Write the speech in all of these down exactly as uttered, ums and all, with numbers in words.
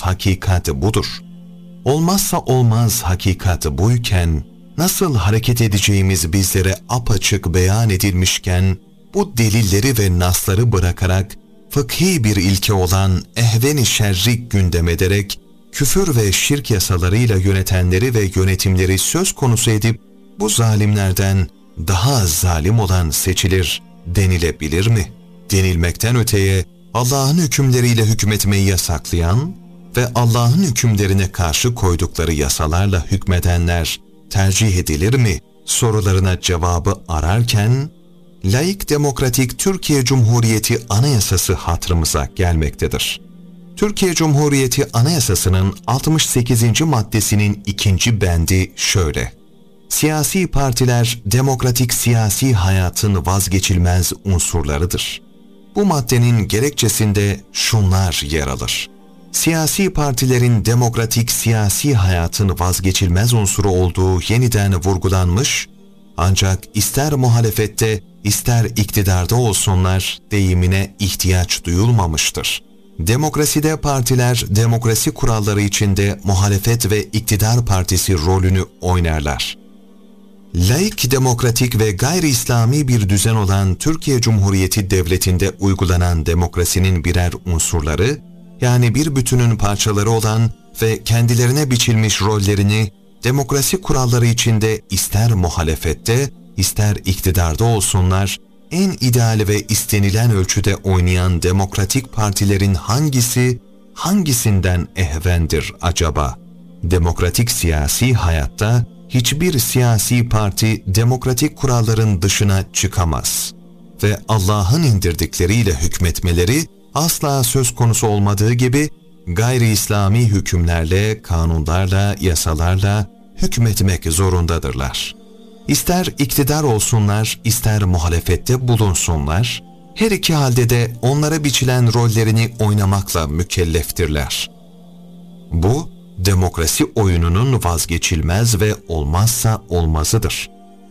hakikat budur. Olmazsa olmaz hakikat buyken, nasıl hareket edeceğimiz bizlere apaçık beyan edilmişken, bu delilleri ve nasları bırakarak, fıkhi bir ilke olan ehven-i şerri gündem ederek, küfür ve şirk yasalarıyla yönetenleri ve yönetimleri söz konusu edip, bu zalimlerden daha zalim olan seçilir denilebilir mi? Denilmekten öteye, Allah'ın hükümleriyle hükmetmeyi yasaklayan ve Allah'ın hükümlerine karşı koydukları yasalarla hükmedenler tercih edilir mi sorularına cevabı ararken, laik demokratik Türkiye Cumhuriyeti Anayasası hatırımıza gelmektedir. Türkiye Cumhuriyeti Anayasası'nın altmış sekizinci maddesinin ikinci bendi şöyle: Siyasi partiler demokratik siyasi hayatın vazgeçilmez unsurlarıdır. Bu maddenin gerekçesinde şunlar yer alır: Siyasi partilerin demokratik siyasi hayatın vazgeçilmez unsuru olduğu yeniden vurgulanmış, ancak ister muhalefette ister iktidarda olsunlar deyimine ihtiyaç duyulmamıştır. Demokraside partiler demokrasi kuralları içinde muhalefet ve iktidar partisi rolünü oynarlar. Laik, demokratik ve gayri İslami bir düzen olan Türkiye Cumhuriyeti Devleti'nde uygulanan demokrasinin birer unsurları, yani bir bütünün parçaları olan ve kendilerine biçilmiş rollerini demokrasi kuralları içinde ister muhalefette ister iktidarda olsunlar, en ideal ve istenilen ölçüde oynayan demokratik partilerin hangisi, hangisinden ehvendir acaba? Demokratik siyasi hayatta hiçbir siyasi parti demokratik kuralların dışına çıkamaz ve Allah'ın indirdikleriyle hükmetmeleri asla söz konusu olmadığı gibi gayri İslami hükümlerle, kanunlarla, yasalarla hükmetmek zorundadırlar. İster iktidar olsunlar, ister muhalefette bulunsunlar, her iki halde de onlara biçilen rollerini oynamakla mükelleftirler. Bu, demokrasi oyununun vazgeçilmez ve olmazsa olmazıdır.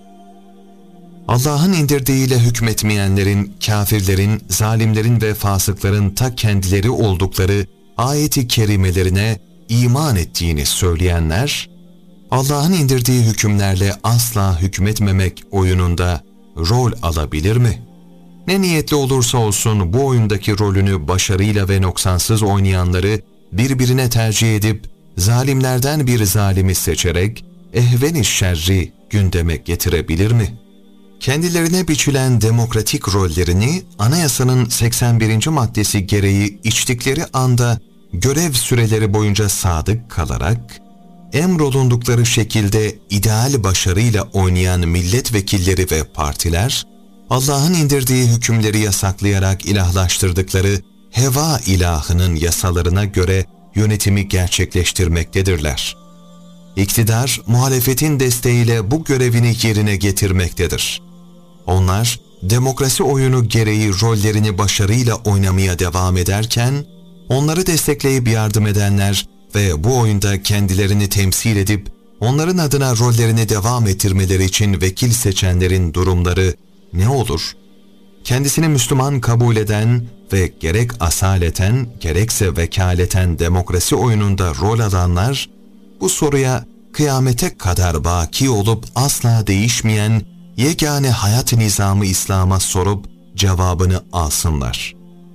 Allah'ın indirdiğiyle hükmetmeyenlerin, kafirlerin, zalimlerin ve fasıkların ta kendileri oldukları ayet-i kerimelerine iman ettiğini söyleyenler, Allah'ın indirdiği hükümlerle asla hükmetmemek oyununda rol alabilir mi? Ne niyetli olursa olsun bu oyundaki rolünü başarıyla ve noksansız oynayanları birbirine tercih edip, zalimlerden bir zalimi seçerek ehven-i şerri gündeme getirebilir mi? Kendilerine biçilen demokratik rollerini anayasanın seksen birinci maddesi gereği içtikleri anda görev süreleri boyunca sadık kalarak, emrolundukları şekilde ideal başarıyla oynayan milletvekilleri ve partiler, Allah'ın indirdiği hükümleri yasaklayarak ilahlaştırdıkları heva ilahının yasalarına göre yönetimi gerçekleştirmektedirler. İktidar, muhalefetin desteğiyle bu görevini yerine getirmektedir. Onlar, demokrasi oyunu gereği rollerini başarıyla oynamaya devam ederken, onları destekleyip yardım edenler ve bu oyunda kendilerini temsil edip, onların adına rollerini devam ettirmeleri için vekil seçenlerin durumları ne olur? Kendisini Müslüman kabul eden ve gerek asaleten gerekse vekaleten demokrasi oyununda rol alanlar, bu soruya kıyamete kadar baki olup asla değişmeyen yegane hayat nizamı İslam'a sorup cevabını alsınlar.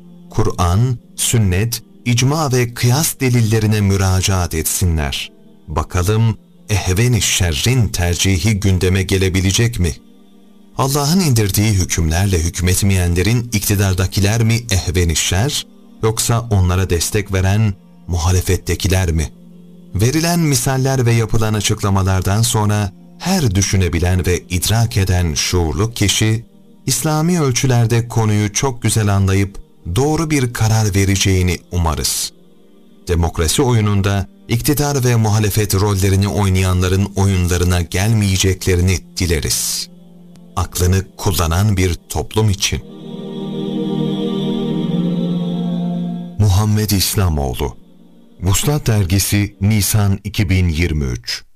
Kur'an, sünnet, icma ve kıyas delillerine müracaat etsinler. Bakalım ehven-i şerrin tercihi gündeme gelebilecek mi? Allah'ın indirdiği hükümlerle hükmetmeyenlerin iktidardakiler mi ehven-i şer, yoksa onlara destek veren muhalefettekiler mi? Verilen misaller ve yapılan açıklamalardan sonra her düşünebilen ve idrak eden şuurlu kişi, İslami ölçülerde konuyu çok güzel anlayıp doğru bir karar vereceğini umarız. Demokrasi oyununda iktidar ve muhalefet rollerini oynayanların oyunlarına gelmeyeceklerini dileriz. Aklını kullanan bir toplum için. Muhammed İslamoğlu, Vuslat Dergisi, Nisan iki bin yirmi üç.